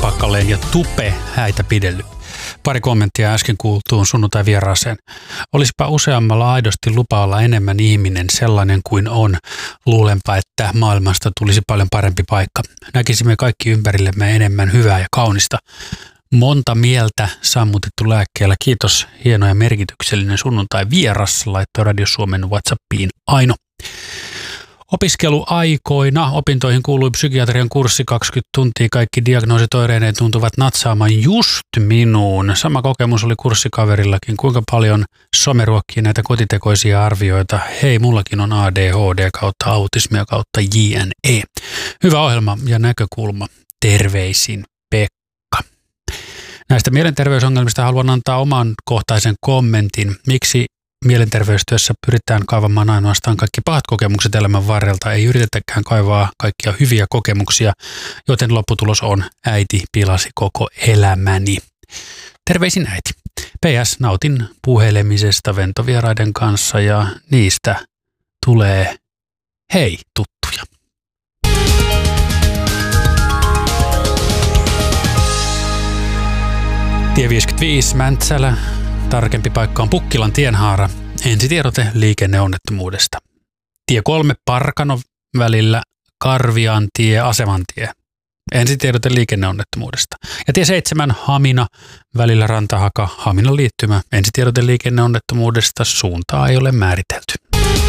tupakkalleen ja tupe häitä pidellyt. Pari kommenttia äsken kuultuun sunnuntai-vieraaseen. Olisipa useammalla aidosti lupa olla enemmän ihminen sellainen kuin on. Luulenpa, että maailmasta tulisi paljon parempi paikka. Näkisimme kaikki ympärillemme enemmän hyvää ja kaunista. Monta mieltä sammutettu lääkkeellä. Kiitos, hieno ja merkityksellinen sunnuntai-vieras, laittoi Radio Suomen WhatsAppiin Aino. Opiskeluaikoina opintoihin kuului psykiatrian kurssi 20 tuntia. Kaikki diagnoosit oireineen tuntuvat natsaamaan just minuun. Sama kokemus oli kurssikaverillakin. Kuinka paljon some ruokkii näitä kotitekoisia arvioita? Hei, mullakin on ADHD kautta autismia kautta JNE. Hyvä ohjelma ja näkökulma. Terveisin Pekka. Näistä mielenterveysongelmista haluan antaa oman kohtaisen kommentin. Miksi mielenterveystyössä pyritään kaivamaan ainoastaan kaikki pahat kokemukset elämän varrelta, ei yritetäkään kaivaa kaikkia hyviä kokemuksia, joten lopputulos on äiti pilasi koko elämäni. Terveisin äiti. PS, nautin puhelemisesta ventovieraiden kanssa ja niistä tulee hei tuttuja. Tie 55 Mäntsälä. Tarkempi paikka on Pukkilan tienhaara. Ensitiedote liikenneonnettomuudesta. Tie 3 Parkano välillä Karviantie Asemantie. Ensitiedote liikenneonnettomuudesta. Ja tie 7 Hamina välillä Rantahaka Haminan liittymä. Ensitiedote liikenneonnettomuudesta. Suuntaa ei ole määritelty.